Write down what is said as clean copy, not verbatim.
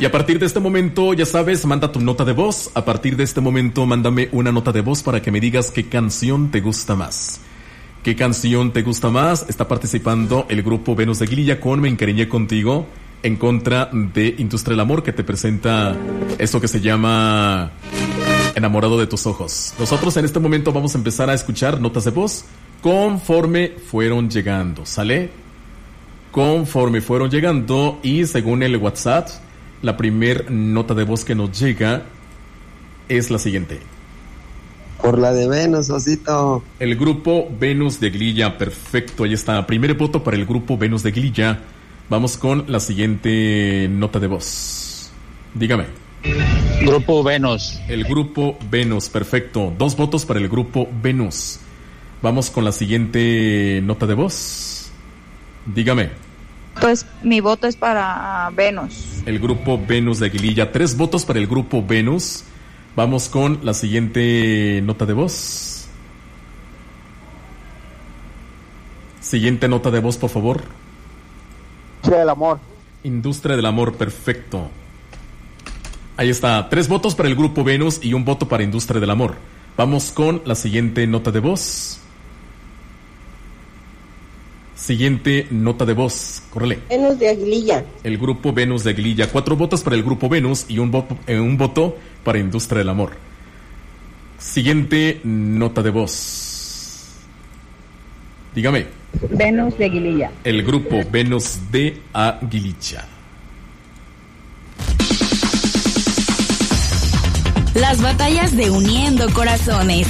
Y a partir de este momento, ya sabes, manda tu nota de voz. A partir de este momento, mándame una nota de voz para que me digas qué canción te gusta más. ¿Qué canción te gusta más? Está participando el grupo Venus de Aguililla con Me Encariñé Contigo, en contra de Industria del Amor, que te presenta esto que se llama Enamorado de tus ojos. Nosotros en este momento vamos a empezar a escuchar notas de voz conforme fueron llegando, ¿sale? Conforme fueron llegando, y según el WhatsApp, la primer nota de voz que nos llega es la siguiente. Por la de Venus, Osito. El grupo Venus de Aguililla, perfecto, ahí está. Primer voto para el grupo Venus de Aguililla. Vamos con la siguiente nota de voz. Dígame. Grupo Venus. El grupo Venus, perfecto. 2 votos para el grupo Venus. Vamos con la siguiente nota de voz. Dígame. Pues mi voto es para Venus. El grupo Venus de Aguililla. 3 votos para el grupo Venus. Vamos con la siguiente nota de voz. Siguiente nota de voz, por favor. Industria del Amor. Industria del Amor, perfecto. Ahí está, 3 votos para el grupo Venus y 1 voto para Industria del Amor. Vamos con la siguiente nota de voz. Siguiente nota de voz, córrele. Venus de Aguililla. El grupo Venus de Aguililla. 4 votos para el grupo Venus y un voto para Industria del Amor. Siguiente nota de voz. Dígame. Venus de Aguililla. El grupo Venus de Aguililla. Las batallas de Uniendo Corazones.